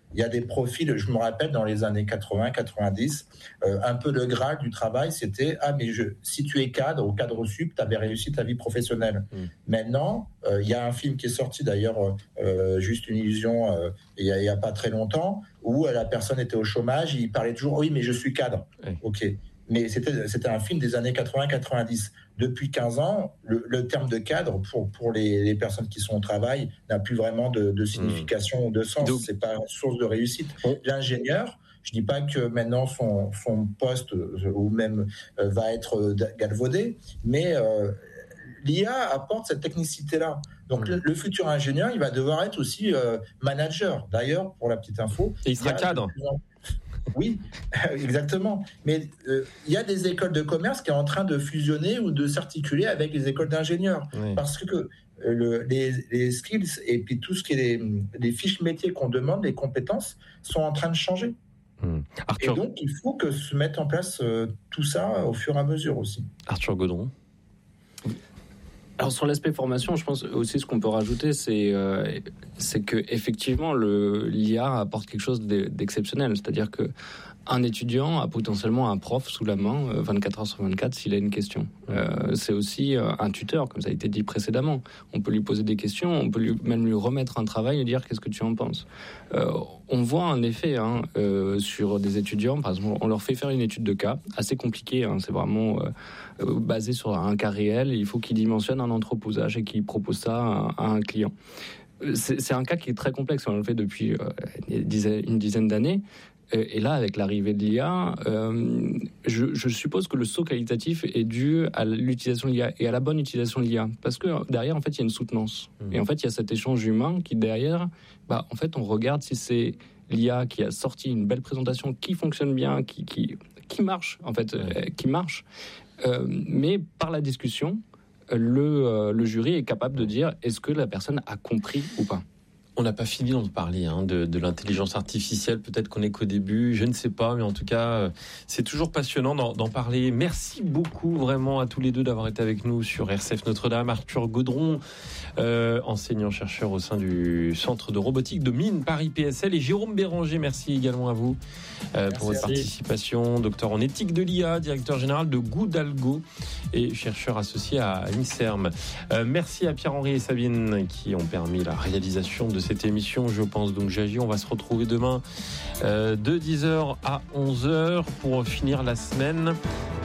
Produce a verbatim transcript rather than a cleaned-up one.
il y a des profils, je me rappelle dans les années quatre-vingts quatre-vingt-dix, euh, un peu le Graal du travail, c'était ah mais je, si tu es cadre ou cadre sup, tu avais réussi ta vie professionnelle. Mmh. Maintenant, il euh, y a un film qui est sorti d'ailleurs, euh, Juste une illusion, euh, il y, y a pas très longtemps, où la personne était au chômage, il parlait toujours oui mais je suis cadre. Oui. Ok. Mais c'était, c'était un film des années quatre-vingts quatre-vingt-dix. Depuis quinze ans, le, le terme de cadre, pour, pour les, les personnes qui sont au travail, n'a plus vraiment de, de signification mmh. ou de sens. Donc, c'est pas source de réussite. Oh. L'ingénieur, je dis pas que maintenant son, son poste ou même euh, va être galvaudé, mais euh, l'I A apporte cette technicité-là. Donc mmh. le, le futur ingénieur, il va devoir être aussi euh, manager. D'ailleurs, pour la petite info... Et il sera il cadre. Oui, exactement. Mais il euh, y a des écoles de commerce qui sont en train de fusionner ou de s'articuler avec les écoles d'ingénieurs. Oui. Parce que euh, le, les, les skills et puis tout ce qui est les, les fiches métiers qu'on demande, les compétences, sont en train de changer. Hum. Arthur... Et donc, il faut que se mette en place euh, tout ça au fur et à mesure aussi. Arthur Gaudron. Alors sur l'aspect formation, je pense aussi ce qu'on peut rajouter, c'est euh, c'est que effectivement le l'I A apporte quelque chose d'exceptionnel, c'est-à-dire que un étudiant a potentiellement un prof sous la main vingt-quatre heures sur vingt-quatre s'il a une question. Euh, c'est aussi un tuteur, comme ça a été dit précédemment. On peut lui poser des questions, on peut lui, même lui remettre un travail et dire qu'est-ce que tu en penses. Euh, on voit un effet hein, euh, sur des étudiants, par exemple, on leur fait faire une étude de cas, assez compliquée, hein, c'est vraiment euh, basé sur un cas réel, il faut qu'ils dimensionnent un entreposage et qu'ils proposent ça à, à un client. C'est, c'est un cas qui est très complexe, on le fait depuis euh, une dizaine, une dizaine d'années. Et là, avec l'arrivée de l'I A, euh, je, je suppose que le saut qualitatif est dû à l'utilisation de l'I A et à la bonne utilisation de l'I A. Parce que derrière, en fait, il y a une soutenance. Mmh. Et en fait, il y a cet échange humain qui, derrière, bah, en fait, on regarde si c'est l'I A qui a sorti une belle présentation, qui fonctionne bien, qui, qui, qui marche, en fait, mmh. euh, qui marche. Euh, mais par la discussion, le, euh, le jury est capable de dire est-ce que la personne a compris ou pas. On n'a pas fini d'en parler hein, de, de l'intelligence artificielle. Peut-être qu'on n'est qu'au début, je ne sais pas, mais en tout cas, c'est toujours passionnant d'en, d'en parler. Merci beaucoup vraiment à tous les deux d'avoir été avec nous sur R C F Notre-Dame. Arthur Gaudron, euh, enseignant-chercheur au sein du Centre de robotique de Mines Paris P S L, et Jérôme Béranger, merci également à vous euh, pour votre participation. Docteur en éthique de l'I A, directeur général de Goudalgo et chercheur associé à INSERM. Euh, merci à Pierre-Henri et Sabine qui ont permis la réalisation de cette émission. Je pense donc j'agis. On va se retrouver demain euh, de dix heures à onze heures pour finir la semaine